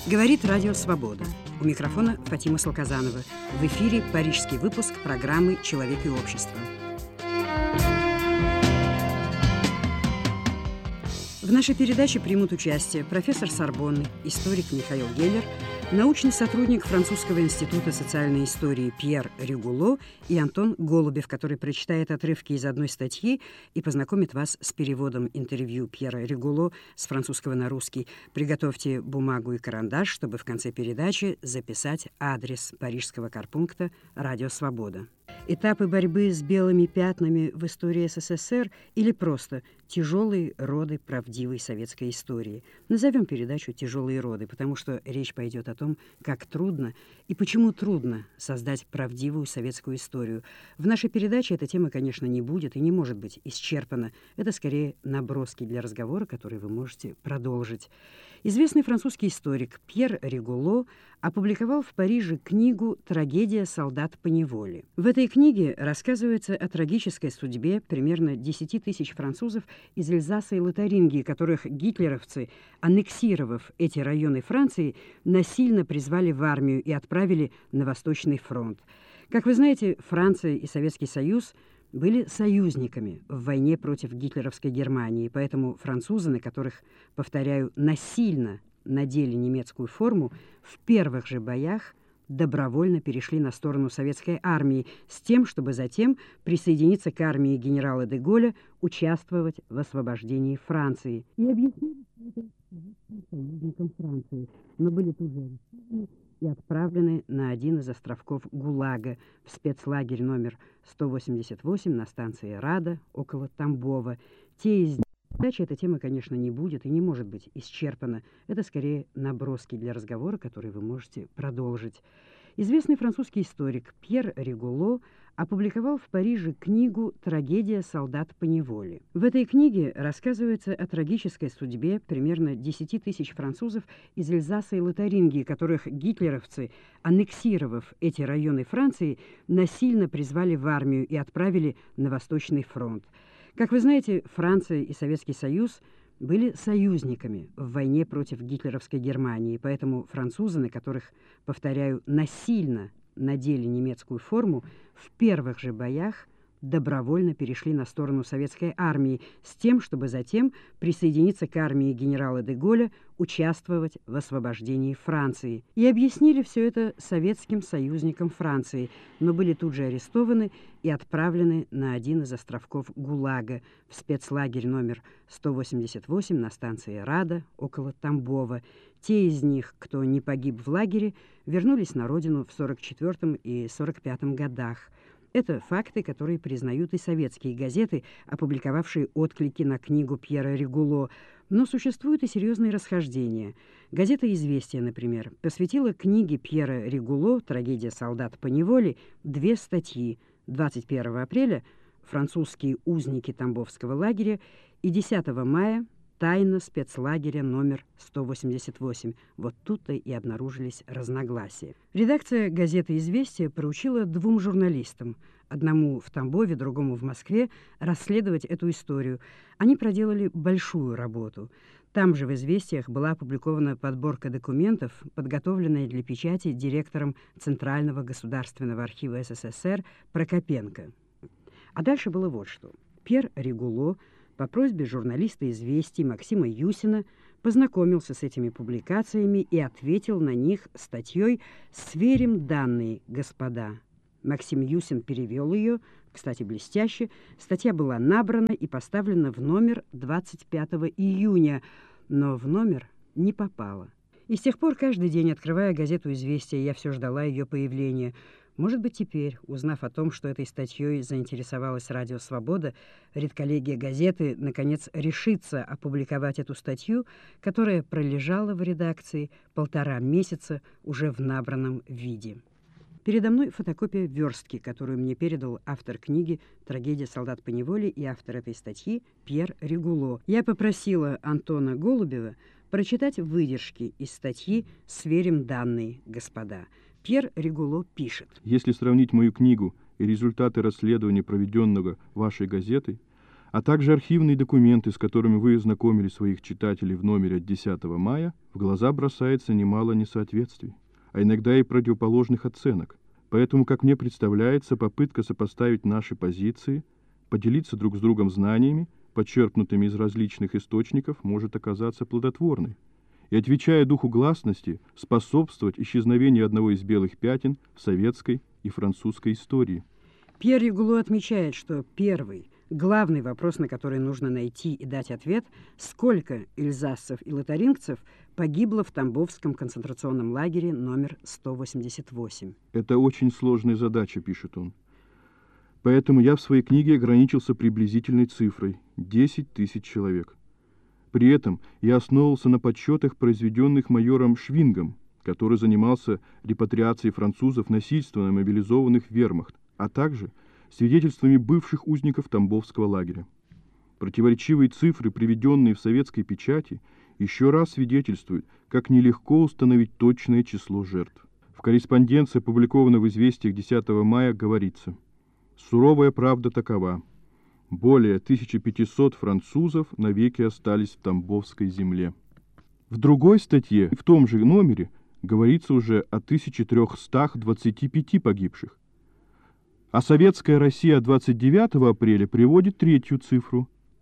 Говорит Радио Свобода. У микрофона Фатима Салказанова. В эфире парижский выпуск программы «Человек и общество». В нашей передаче примут участие профессор Сорбонны, историк Михаил Геллер, научный сотрудник Французского института социальной истории Пьер Ригуло и Антон Голубев, который прочитает отрывки из одной статьи и познакомит вас с переводом интервью Пьера Ригуло с французского на русский. Приготовьте бумагу и карандаш, чтобы в конце передачи записать адрес парижского корпункта «Радио Свобода». Этапы борьбы с белыми пятнами в истории СССР или просто тяжелые роды правдивой советской истории. Назовем передачу «Тяжелые роды», потому что речь пойдет о том, как трудно и почему трудно создать правдивую советскую историю. В нашей передаче эта тема, конечно, не будет и не может быть исчерпана. Это скорее наброски для разговора, который вы можете продолжить. Известный французский историк Пьер Ригуло опубликовал в Париже книгу «Трагедия солдат по неволе». В этой книге рассказывается о трагической судьбе примерно 10 тысяч французов из Эльзаса и Лотарингии, которых гитлеровцы, аннексировав эти районы Франции, насильно призвали в армию и отправили на Восточный фронт. Как вы знаете, Франция и Советский Союз были союзниками в войне против гитлеровской Германии, поэтому французы, на которых, повторяю, насильно надели немецкую форму, в первых же боях добровольно перешли на сторону советской армии с тем, чтобы затем присоединиться к армии генерала де Голля, участвовать в освобождении Франции. И объяснили это союзникам Франции, но были тут же арестованы и отправлены на один из островков ГУЛАГа в спецлагерь номер 188 на станции Рада около Тамбова. Те из них... Дальше эта тема, конечно, не будет и не может быть исчерпана. Это скорее наброски для разговора, который вы можете продолжить. Известный французский историк Пьер Ригуло опубликовал в Париже книгу «Трагедия солдат по неволе». В этой книге рассказывается о трагической судьбе примерно 10 тысяч французов из Эльзаса и Лотарингии, которых гитлеровцы, аннексировав эти районы Франции, насильно призвали в армию и отправили на Восточный фронт. Как вы знаете, Франция и Советский Союз были союзниками в войне против гитлеровской Германии, поэтому французы, на которых, повторяю, насильно надели немецкую форму, в первых же боях добровольно перешли на сторону советской армии с тем, чтобы затем присоединиться к армии генерала де Голля, участвовать в освобождении Франции. И объяснили все это советским союзникам Франции, но были тут же арестованы и отправлены на один из островков ГУЛАГа в спецлагерь номер 188 на станции Рада около Тамбова. Те из них, кто не погиб в лагере, вернулись на родину в 1944 и 1945 годах. Это факты, которые признают и советские газеты, опубликовавшие отклики на книгу Пьера Ригуло. Но существуют и серьезные расхождения. Газета «Известия», например, посвятила книге Пьера Ригуло «Трагедия солдат по неволе» 2 статьи: 21 апреля «Французские узники Тамбовского лагеря» и 10 мая «Тайна спецлагеря номер 188». Вот тут-то и обнаружились разногласия. Редакция газеты «Известия» поручила 2 журналистам, одному в Тамбове, другому в Москве, расследовать эту историю. Они проделали большую работу. Там же в «Известиях» была опубликована подборка документов, подготовленная для печати директором Центрального государственного архива СССР Прокопенко. А дальше было вот что. Пьер Ригуло по просьбе журналиста «Известий» Максима Юсина познакомился с этими публикациями и ответил на них статьей «Сверим данные, господа». Максим Юсин перевел ее, кстати, блестяще. Статья была набрана и поставлена в номер 25 июня, но в номер не попала. И с тех пор каждый день, открывая газету «Известия», я все ждала ее появления. Может быть, теперь, узнав о том, что этой статьей заинтересовалась Радио Свобода, редколлегия газеты, наконец, решится опубликовать эту статью, которая пролежала в редакции 1,5 месяца уже в набранном виде. Передо мной фотокопия верстки, которую мне передал автор книги «Трагедия солдат по неволе» и автор этой статьи Пьер Ригуло. Я попросила Антона Голубева прочитать выдержки из статьи «Сверим данные, господа». Пьер Ригуло пишет. Если сравнить мою книгу и результаты расследования, проведенного вашей газетой, а также архивные документы, с которыми вы ознакомили своих читателей в номере от 10 мая, в глаза бросается немало несоответствий, а иногда и противоположных оценок. Поэтому, как мне представляется, попытка сопоставить наши позиции, поделиться друг с другом знаниями, подчеркнутыми из различных источников, может оказаться плодотворной и, отвечая духу гласности, способствовать исчезновению одного из белых пятен в советской и французской истории. Пьер Ригуло отмечает, что первый, главный вопрос, на который нужно найти и дать ответ, сколько эльзасцев и лотарингцев погибло в Тамбовском концентрационном лагере номер 188. Это очень сложная задача, пишет он. Поэтому я в своей книге ограничился приблизительной цифрой – 10 тысяч человек. При этом я основывался на подсчетах, произведенных майором Швингом, который занимался репатриацией французов насильственно мобилизованных в вермахт, а также свидетельствами бывших узников Тамбовского лагеря. Противоречивые цифры, приведенные в советской печати, еще раз свидетельствуют, как нелегко установить точное число жертв. В корреспонденции, опубликованной в «Известиях» 10 мая, говорится: «Суровая правда такова. Более 1500 французов навеки остались в Тамбовской земле». В другой статье, в том же номере, говорится уже о 1325 погибших. А советская Россия 29 апреля приводит третью цифру –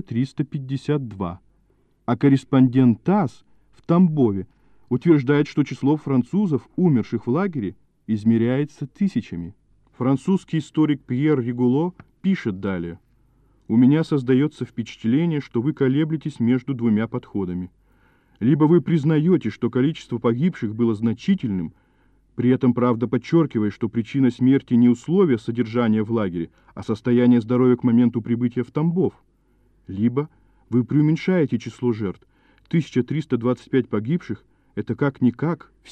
1352. А корреспондент ТАСС в Тамбове утверждает, что число французов, умерших в лагере, измеряется тысячами. Французский историк Пьер Ригуло пишет далее: «У меня создается впечатление, что вы колеблетесь между двумя подходами. Либо вы признаете, что количество погибших было значительным, при этом, правда, подчеркивая, что причина смерти не условия содержания в лагере, а состояние здоровья к моменту прибытия в Тамбов. Либо вы преуменьшаете число жертв. 1325 погибших – это как-никак в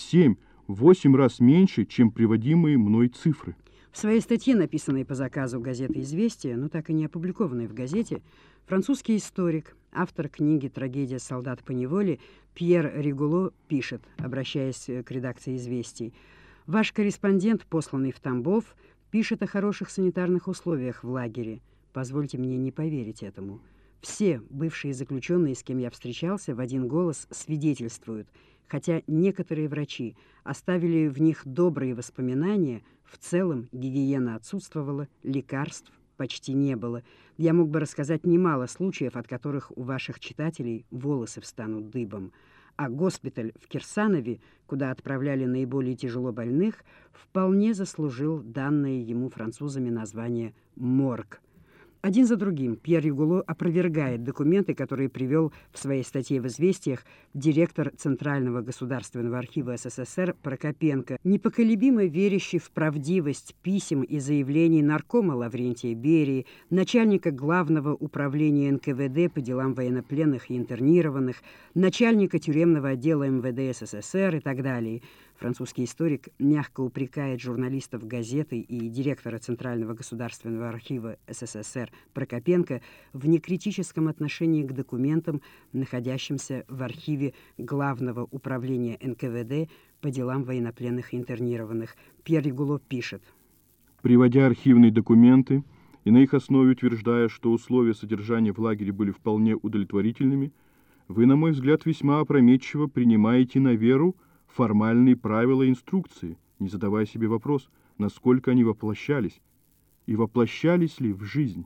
7-8 раз меньше, чем приводимые мной цифры». В своей статье, написанной по заказу газеты «Известия», но так и не опубликованной в газете, французский историк, автор книги «Трагедия солдат по неволе» Пьер Ригуло пишет, обращаясь к редакции «Известий»: «Ваш корреспондент, посланный в Тамбов, пишет о хороших санитарных условиях в лагере. Позвольте мне не поверить этому. Все бывшие заключенные, с кем я встречался, в один голос свидетельствуют, хотя некоторые врачи оставили в них добрые воспоминания, в целом гигиена отсутствовала, лекарств почти не было. Я мог бы рассказать немало случаев, от которых у ваших читателей волосы встанут дыбом. А госпиталь в Кирсанове, куда отправляли наиболее тяжело больных, вполне заслужил данное ему французами название «морг». Один за другим Пьер Ригуло опровергает документы, которые привел в своей статье в «Известиях» директор Центрального государственного архива СССР Прокопенко, непоколебимо верящий в правдивость писем и заявлений наркома Лаврентия Берии, начальника Главного управления НКВД по делам военнопленных и интернированных, начальника тюремного отдела МВД СССР и так далее. Французский историк мягко упрекает журналистов газеты и директора Центрального государственного архива СССР Прокопенко в некритическом отношении к документам, находящимся в архиве Главного управления НКВД по делам военнопленных и интернированных. Пьер Ригуло пишет: «Приводя архивные документы и на их основе утверждая, что условия содержания в лагере были вполне удовлетворительными, вы, на мой взгляд, весьма опрометчиво принимаете на веру формальные правила и инструкции, не задавая себе вопрос, насколько они воплощались, и воплощались ли в жизнь.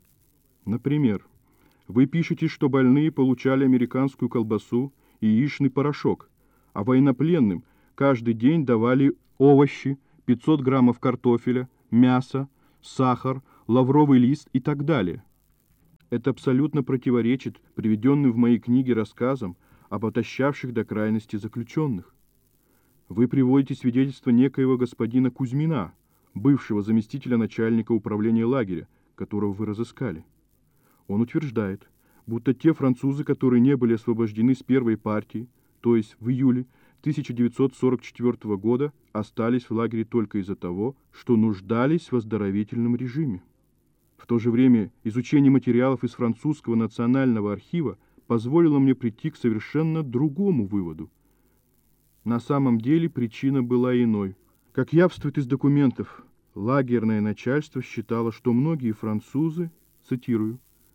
Например, вы пишете, что больные получали американскую колбасу и яичный порошок, а военнопленным каждый день давали овощи, 500 граммов картофеля, мясо, сахар, лавровый лист и так далее. Это абсолютно противоречит приведенным в моей книге рассказам об отощавших до крайности заключенных. Вы приводите свидетельство некоего господина Кузьмина, бывшего заместителя начальника управления лагеря, которого вы разыскали. Он утверждает, будто те французы, которые не были освобождены с первой партии, то есть в июле 1944 года, остались в лагере только из-за того, что нуждались в оздоровительном режиме. В то же время изучение материалов из французского национального архива позволило мне прийти к совершенно другому выводу. На самом деле причина была иной. Как явствует из документов, лагерное начальство считало, что многие французы, цитирую,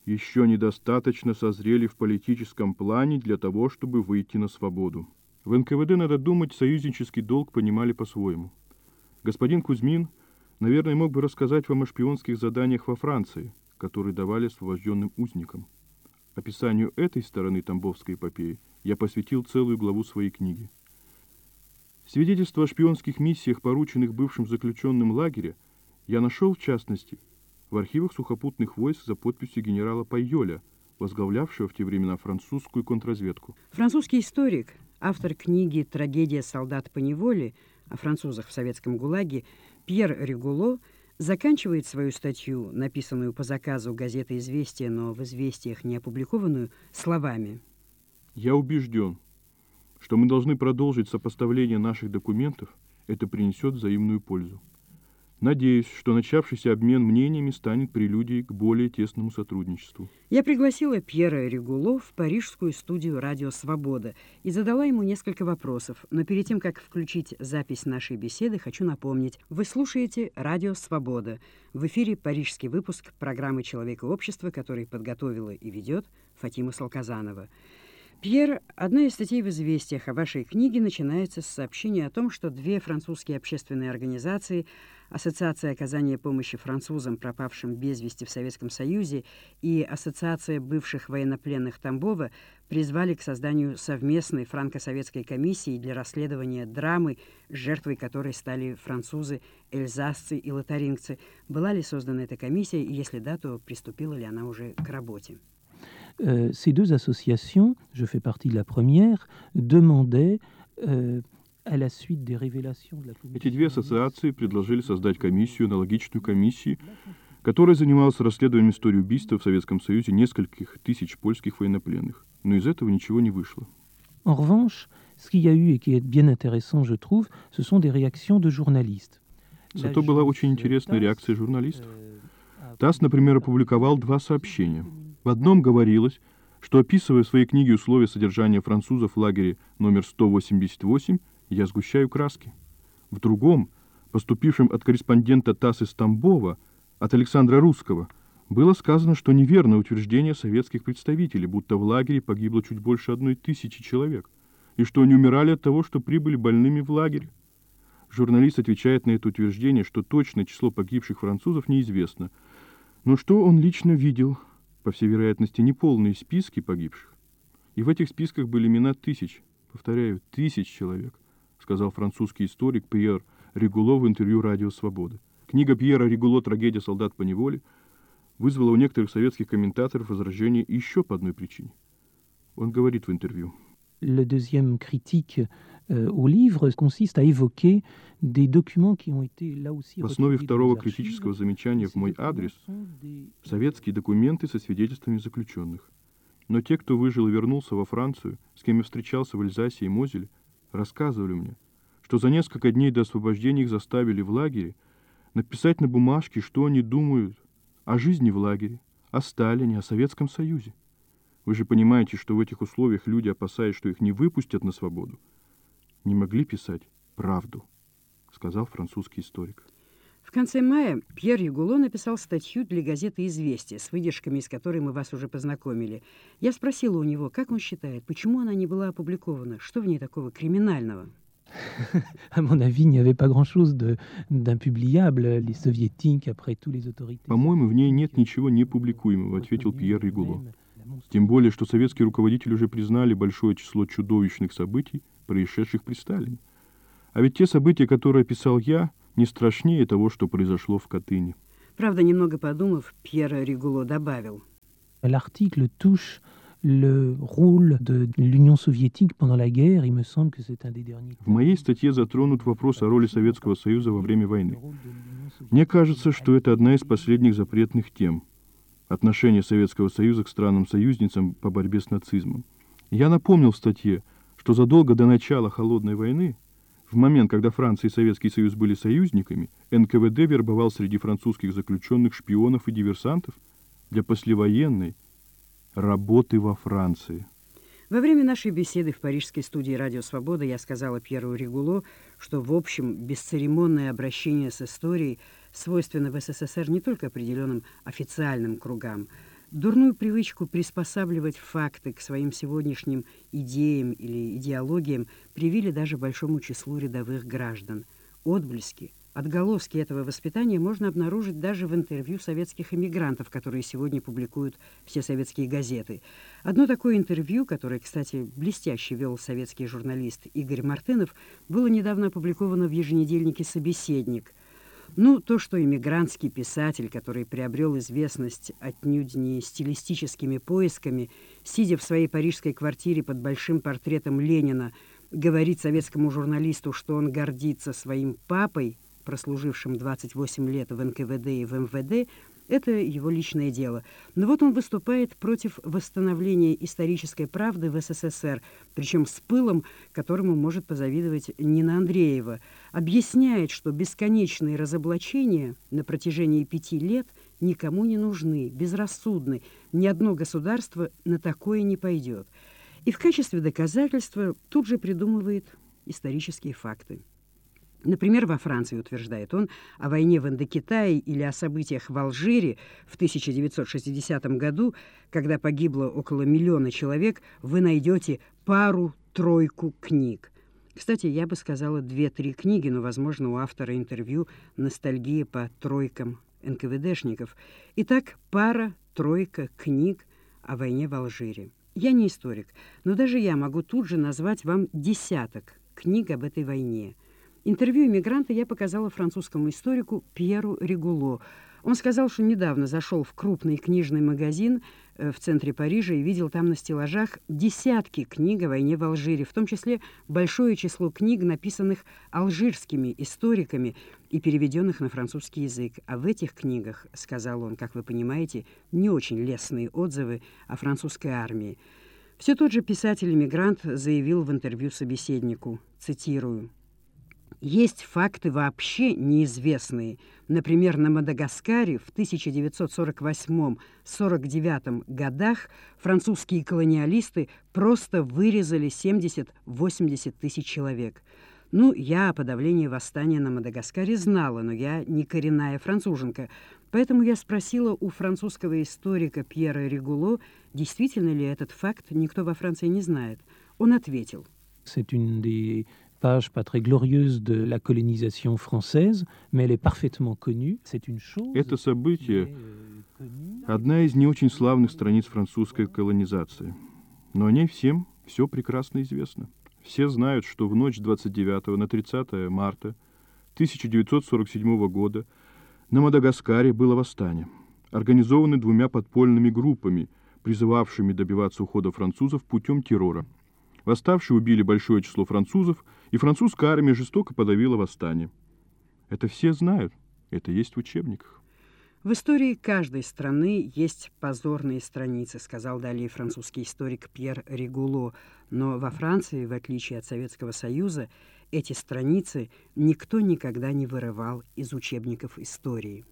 еще недостаточно созрели в политическом плане для того, чтобы выйти на свободу. В НКВД, надо думать, союзнический долг понимали по-своему. Господин Кузьмин, наверное, мог бы рассказать вам о шпионских заданиях во Франции, которые давали освобожденным узникам. Описанию этой стороны Тамбовской эпопеи я посвятил целую главу своей книги. Свидетельства о шпионских миссиях, порученных бывшим заключенным лагеря, я нашел, в частности, в архивах сухопутных войск за подписью генерала Пайоля, возглавлявшего в те времена французскую контрразведку. Французский историк, автор книги «Трагедия солдат по неволе» о французах в советском ГУЛАГе Пьер Ригуло заканчивает свою статью, написанную по заказу газеты «Известия», но в «Известиях» не опубликованную, словами: «Я убежден, что мы должны продолжить сопоставление наших документов, это принесет взаимную пользу. Надеюсь, что начавшийся обмен мнениями станет прелюдией к более тесному сотрудничеству». Я пригласила Пьера Ригуло в парижскую студию «Радио Свобода» и задала ему несколько вопросов. Но перед тем, как включить запись нашей беседы, хочу напомнить, вы слушаете «Радио Свобода». В эфире парижский выпуск программы «Человек и общество», который подготовила и ведет Фатима Салказанова. Пьер, одна из статей в «Известиях» о вашей книге начинается с сообщения о том, что две французские общественные организации — Ассоциация оказания помощи французам, пропавшим без вести в Советском Союзе, и Ассоциация бывших военнопленных Тамбова призвали к созданию совместной франко-советской комиссии для расследования драмы, жертвой которой стали французы, эльзасцы и лотарингцы. Была ли создана эта комиссия, и если да, то приступила ли она уже к работе? Ces deux associations, je fais partie de la première, demandaient Эти две ассоциации предложили создать комиссию, аналогичную комиссии, которая занималась расследованием истории убийства в Советском Союзе нескольких тысяч польских военнопленных. Но из этого ничего не вышло. En revanche, ce qu'il y a eu et qui est bien intéressant, je trouve, ce sont des réactions de journalistes. Зато была очень интересная реакция журналистов. ТАСС, например, опубликовал два сообщения. В одном говорилось, что, описывая в своей книге условия содержания французов в лагере номер 188, я сгущаю краски. В другом, поступившем от корреспондента ТАСС из Тамбова, от Александра Русского, было сказано, что неверно утверждение советских представителей, будто в лагере погибло чуть больше 1000 человек, и что они умирали от того, что прибыли больными в лагерь. Журналист отвечает на это утверждение, что точное число погибших французов неизвестно, но что он лично видел, по всей вероятности, неполные списки погибших. И в этих списках были имена тысяч, повторяю, тысяч человек, сказал французский историк Пьер Ригуло в интервью «Радио Свобода». Книга Пьера Ригуло «Трагедия солдат по неволе» вызвала у некоторых советских комментаторов возражение еще по одной причине. Он говорит в интервью: Le deuxième critique au livre consiste à évoquer des documents qui ont été là aussi. В основе второго критического замечания в мой адрес советские документы со свидетельствами заключенных. Но те, кто выжил и вернулся во Францию, с кем я встречался в Эльзасе и Мозеле, рассказывали мне, что за несколько дней до освобождения их заставили в лагере написать на бумажке, что они думают о жизни в лагере, о Сталине, о Советском Союзе. Вы же понимаете, что в этих условиях люди, опасаясь, что их не выпустят на свободу, не могли писать правду, сказал французский историк. В конце мая Пьер Ригуло написал статью для газеты «Известия», с выдержками из которой мы вас уже познакомили. Я спросила у него, как он считает, почему она не была опубликована, что в ней такого криминального? À mon avis, il n'y avait pas grand-chose d'impubliable. Les soviétiques, après tous les autorités... По-моему, в ней нет ничего непубликуемого, ответил Пьер Ригуло. Тем более, что советские руководители уже признали большое число чудовищных событий, происшедших при Сталине. А ведь те события, которые описал я, не страшнее того, что произошло в Катыни. Правда, немного подумав, Пьер Ригуло добавил: L'article touche le rôle de l'Union soviétique pendant la guerre. Il me semble que c'est un des derniers. В моей статье затронут вопрос о роли Советского Союза во время войны. Мне кажется, что это одна из последних запретных тем. Отношение Советского Союза к странам-союзницам по борьбе с нацизмом. Я напомнил в статье, что задолго до начала Холодной войны, в момент, когда Франция и Советский Союз были союзниками, НКВД вербовал среди французских заключенных шпионов и диверсантов для послевоенной работы во Франции. Во время нашей беседы в парижской студии «Радио Свобода» я сказала Пьеру Ригуло, что, в общем, бесцеремонное обращение с историей свойственно в СССР не только определенным официальным кругам, Дурную привычку приспосабливать факты к своим сегодняшним идеям или идеологиям привили даже большому числу рядовых граждан. Отблески, отголоски этого воспитания можно обнаружить даже в интервью советских эмигрантов, которые сегодня публикуют все советские газеты. Одно такое интервью, которое, кстати, блестяще вел советский журналист Игорь Мартынов, было недавно опубликовано в еженедельнике «Собеседник». Ну, то, что эмигрантский писатель, который приобрел известность отнюдь не стилистическими поисками, сидя в своей парижской квартире под большим портретом Ленина, говорит советскому журналисту, что он гордится своим папой, прослужившим 28 лет в НКВД и в МВД, это его личное дело. Но вот он выступает против восстановления исторической правды в СССР, причем с пылом, которому может позавидовать Нина Андреева. Объясняет, что бесконечные разоблачения на протяжении 5 лет никому не нужны, безрассудны. Ни одно государство на такое не пойдет. И в качестве доказательства тут же придумывает исторические факты. Например, во Франции, утверждает он, о войне в Индокитае или о событиях в Алжире в 1960 году, когда погибло около 1 миллиона человек, вы найдете пару-тройку книг. Кстати, я бы сказала 2-3 книги, но, возможно, у автора интервью ностальгия по тройкам НКВДшников. Итак, пара-тройка книг о войне в Алжире. Я не историк, но даже я могу тут же назвать вам десяток книг об этой войне. Интервью эмигранта я показала французскому историку Пьеру Ригуло. Он сказал, что недавно зашел в крупный книжный магазин в центре Парижа и видел там на стеллажах десятки книг о войне в Алжире, в том числе большое число книг, написанных алжирскими историками и переведенных на французский язык. А в этих книгах, сказал он, как вы понимаете, не очень лестные отзывы о французской армии. Все тот же писатель-эмигрант заявил в интервью собеседнику, цитирую: «Есть факты вообще неизвестные. Например, на Мадагаскаре в 1948-49 годах французские колониалисты просто вырезали 70-80 тысяч человек. Ну, я о подавлении восстания на Мадагаскаре знала, но я не коренная француженка. Поэтому я спросила у французского историка Пьера Ригуло, действительно ли этот факт никто во Франции не знает. Он ответил: C'est une des pages pas très glorieuse de la colonisation française, mais elle est parfaitement connue. C'est une chose. Это событие – одна из не очень славных страниц французской колонизации. Но о ней всем все прекрасно известно. Все знают, что в ночь с 29 на 30 марта 1947 года на Мадагаскаре было восстание, организованное 2 подпольными группами, призывавшими добиваться ухода французов путем террора. Восставшие убили большое число французов, и французская армия жестоко подавила восстание. Это все знают, это есть в учебниках. В истории каждой страны есть позорные страницы, сказал далее французский историк Пьер Ригуло. Но во Франции, в отличие от Советского Союза, эти страницы никто никогда не вырывал из учебников истории.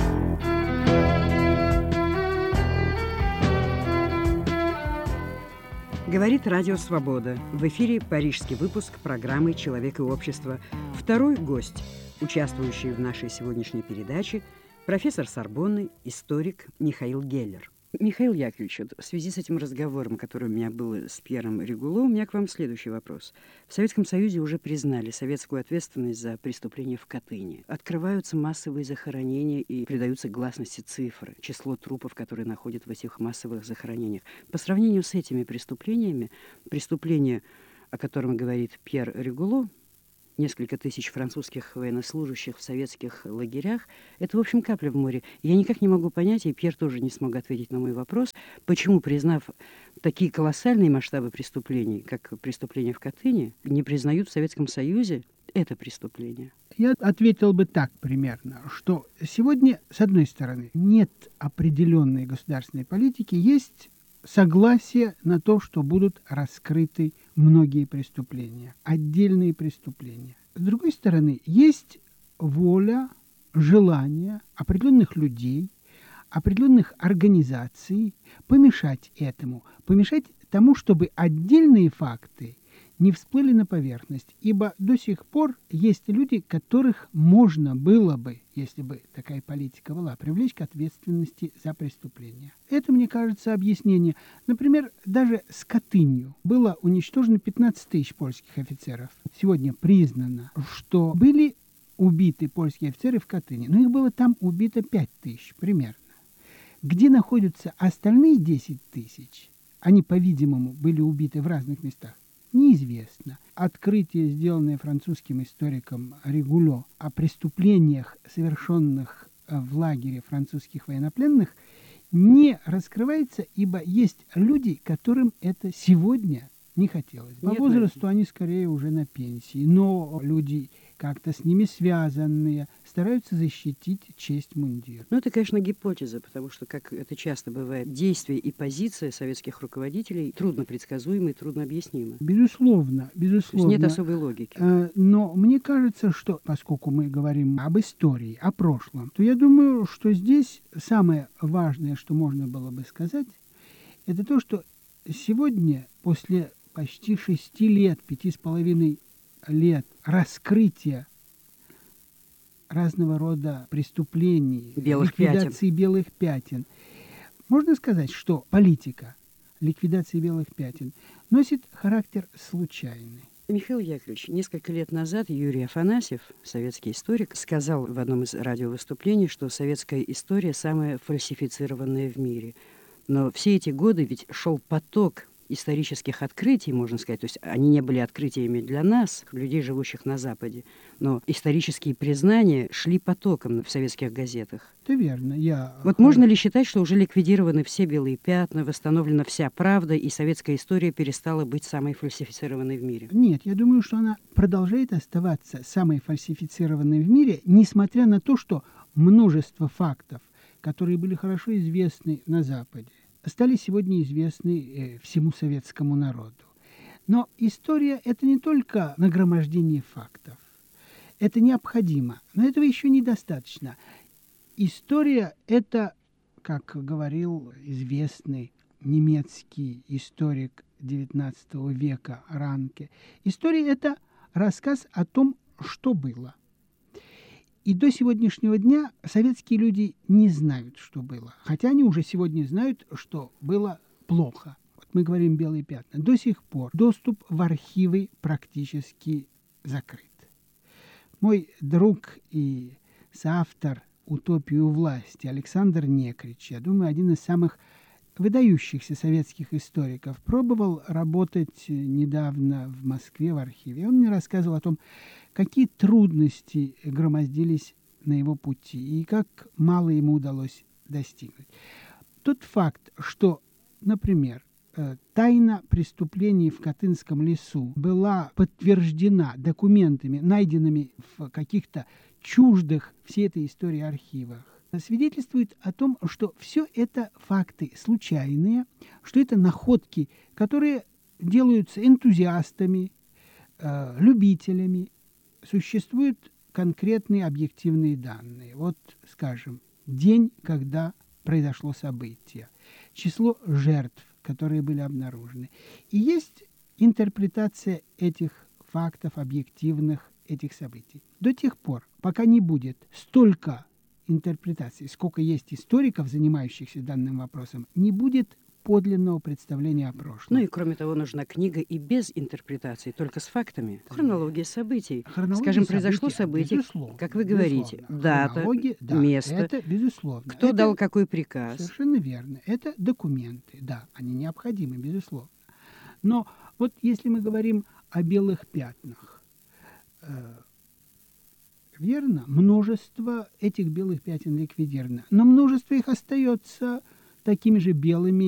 Говорит Радио Свобода. В эфире парижский выпуск программы «Человек и общество». Второй гость, участвующий в нашей сегодняшней передаче, профессор Сорбонны, историк Михаил Геллер. Михаил Яковлевич, в связи с этим разговором, который у меня был с Пьером Ригуло, у меня к вам следующий вопрос. В Советском Союзе уже признали советскую ответственность за преступления в Катыни. Открываются массовые захоронения и придаются гласности цифры, число трупов, которые находят в этих массовых захоронениях. По сравнению с этими преступлениями, преступление, о котором говорит Пьер Ригуло, несколько тысяч французских военнослужащих в советских лагерях, это, в общем, капля в море. Я никак не могу понять, и Пьер тоже не смог ответить на мой вопрос, почему, признав такие колоссальные масштабы преступлений, как преступления в Катыни, не признают в Советском Союзе это преступление. Я ответил бы так примерно, что сегодня, с одной стороны, нет определенной государственной политики, есть согласие на то, что будут раскрыты многие преступления, отдельные преступления. С другой стороны, есть воля, желание определенных людей, определенных организаций помешать этому, помешать тому, чтобы отдельные факты не всплыли на поверхность, ибо до сих пор есть люди, которых можно было бы, если бы такая политика была, привлечь к ответственности за преступления. Это, мне кажется, объяснение. Например, даже с Катынью было уничтожено 15 тысяч польских офицеров. Сегодня признано, что были убиты польские офицеры в Катыни, но их было там убито 5 тысяч примерно. Где находятся остальные 10 тысяч, они, по-видимому, были убиты в разных местах, неизвестно. Открытие, сделанное французским историком Ригуло о преступлениях, совершенных в лагере французских военнопленных, не раскрывается, ибо есть люди, которым это сегодня не хотелось. По возрасту они скорее уже на пенсии, но люди, как-то с ними связанные, стараются защитить честь мундира. Ну, это, конечно, гипотеза, потому что, как это часто бывает, действия и позиция советских руководителей трудно предсказуемы, трудно объяснимы. Безусловно, безусловно. То есть нет особой логики. Но мне кажется, что, поскольку мы говорим об истории, о прошлом, то я думаю, что здесь самое важное, что можно было бы сказать, это то, что сегодня, после почти 6 лет, 5,5 лет раскрытия разного рода преступлений, ликвидации белых пятен, можно сказать, что политика ликвидации белых пятен носит характер случайный. Михаил Яковлевич, несколько лет назад Юрий Афанасьев, советский историк, сказал в одном из радиовыступлений, что советская история самая фальсифицированная в мире. Но все эти годы ведь шел поток исторических открытий, можно сказать, то есть они не были открытиями для нас, людей, живущих на Западе, но исторические признания шли потоком в советских газетах. Это верно. Вот можно ли считать, что уже ликвидированы все белые пятна, восстановлена вся правда, и советская история перестала быть самой фальсифицированной в мире? Нет, я думаю, что она продолжает оставаться самой фальсифицированной в мире, несмотря на то, что множество фактов, которые были хорошо известны на Западе, стали сегодня известны всему советскому народу. Но история – это не только нагромождение фактов. Это необходимо, но этого еще недостаточно. История – это, как говорил известный немецкий историк XIX века Ранке, история – это рассказ о том, что было. И до сегодняшнего дня советские люди не знают, что было. Хотя они уже сегодня знают, что было плохо. Вот мы говорим «белые пятна». До сих пор доступ в архивы практически закрыт. Мой друг и соавтор «Утопию власти» Александр Некрич, я думаю, один из самых выдающихся советских историков, пробовал работать недавно в Москве в архиве. Он мне рассказывал о том, какие трудности громоздились на его пути и как мало ему удалось достигнуть. Тот факт, что, например, тайна преступлений в Катынском лесу была подтверждена документами, найденными в каких-то чуждых всей этой истории архивах, свидетельствует о том, что все это факты случайные, что это находки, которые делаются энтузиастами, любителями. Существуют конкретные объективные данные. Вот, скажем, день, когда произошло событие, число жертв, которые были обнаружены. И есть интерпретация этих фактов, объективных этих событий. До тех пор, пока не будет столько интерпретаций, сколько есть историков, занимающихся данным вопросом, не будет подлинного представления о прошлом. Ну и кроме того, нужна книга и без интерпретации, только с фактами. Хронология событий. Скажем, произошло событие, как вы говорите, дата, место, это безусловно. Кто дал какой приказ. Совершенно верно. Это документы, да, они необходимы, безусловно. Но вот если мы говорим о белых пятнах, верно, множество этих белых пятен ликвидировано, но множество их остается такими же белыми